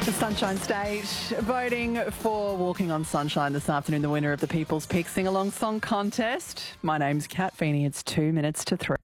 The Sunshine State voting for Walking on Sunshine this afternoon, the winner of the People's Pick Sing-Along Song Contest. My name's Kat Feeney. It's 2 minutes to 3.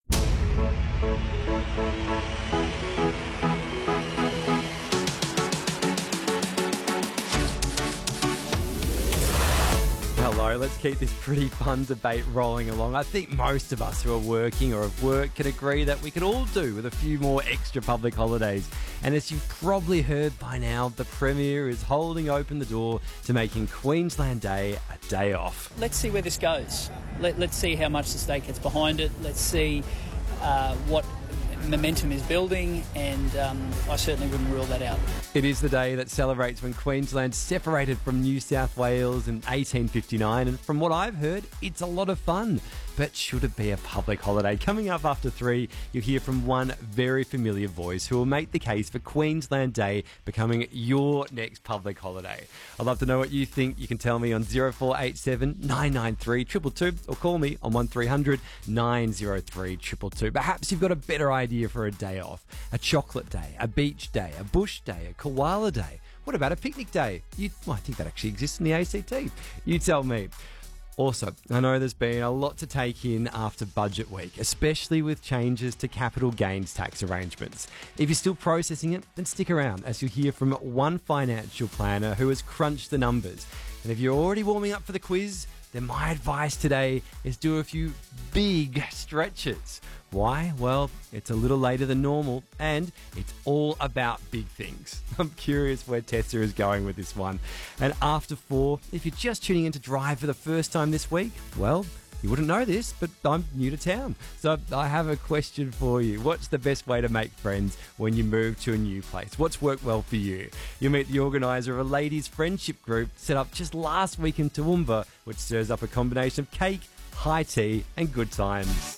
Hello, let's keep this pretty fun debate rolling along. I think most of us who are working or have worked can agree that we could all do with a few more extra public holidays. And as you've probably heard by now, the Premier is holding open the door to making Queensland Day a day off. Let's see where this goes. Let's see how much the state gets behind it. Let's see what momentum is building, and I certainly wouldn't rule that out. It is the day that celebrates when Queensland separated from New South Wales in 1859, and from what I've heard, it's a lot of fun. But should it be a public holiday? Coming up after 3, you'll hear from one very familiar voice who will make the case for Queensland Day becoming your next public holiday. I'd love to know what you think. You can tell me on 0487 993 222 or call me on 1300 903 222. Perhaps you've got a better idea for a day off. A chocolate day, a beach day, a bush day, a koala day. What about a picnic day? I think that actually exists in the ACT. You tell me. Also, I know there's been a lot to take in after budget week, especially with changes to capital gains tax arrangements. If you're still processing it, then stick around as you'll hear from one financial planner who has crunched the numbers. And if you're already warming up for the quiz, then my advice today is do a few big stretches. Why? Well, it's a little later than normal and it's all about big things. I'm curious where Tessa is going with this one. And after 4, if you're just tuning in to Drive for the first time this week, well, you wouldn't know this, but I'm new to town. So I have a question for you. What's the best way to make friends when you move to a new place? What's worked well for you? You'll meet the organiser of a ladies' friendship group set up just last week in Toowoomba, which stirs up a combination of cake, high tea and good times.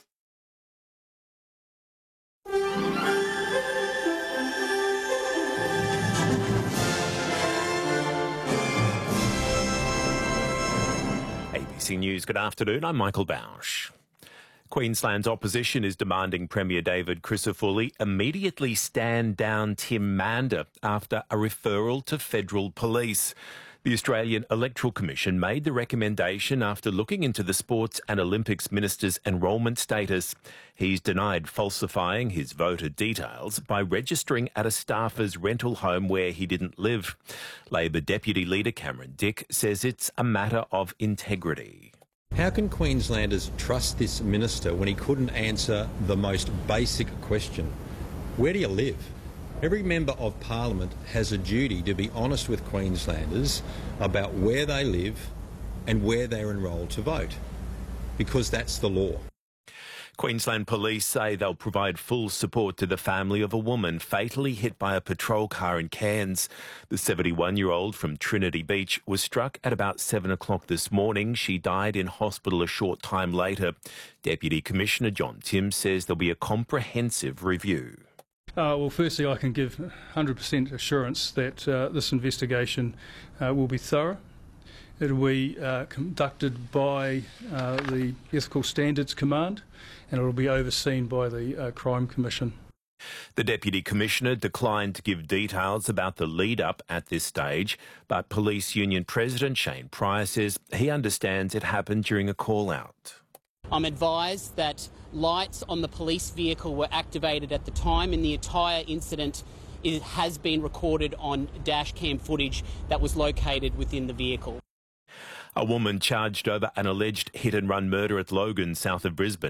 ABC News, good afternoon. I'm Michael Bausch. Queensland's opposition is demanding Premier David Crisafulli immediately stand down Tim Mander after a referral to federal police. The Australian Electoral Commission made the recommendation after looking into the Sports and Olympics Minister's enrolment status. He's denied falsifying his voter details by registering at a staffer's rental home where he didn't live. Labor Deputy Leader Cameron Dick says it's a matter of integrity. How can Queenslanders trust this minister when he couldn't answer the most basic question? Where do you live? Every member of Parliament has a duty to be honest with Queenslanders about where they live and where they're enrolled to vote, because that's the law. Queensland Police say they'll provide full support to the family of a woman fatally hit by a patrol car in Cairns. The 71-year-old from Trinity Beach was struck at about 7 o'clock this morning. She died in hospital a short time later. Deputy Commissioner John Tim says there'll be a comprehensive review. Well, firstly, I can give 100% assurance that this investigation will be thorough. It will be conducted by the Ethical Standards Command, and it will be overseen by the Crime Commission. The Deputy Commissioner declined to give details about the lead-up at this stage, but Police Union President Shane Pryor says he understands it happened during a call-out. I'm advised that lights on the police vehicle were activated at the time, and the entire incident has been recorded on dash cam footage that was located within the vehicle. A woman charged over an alleged hit-and-run murder at Logan, south of Brisbane,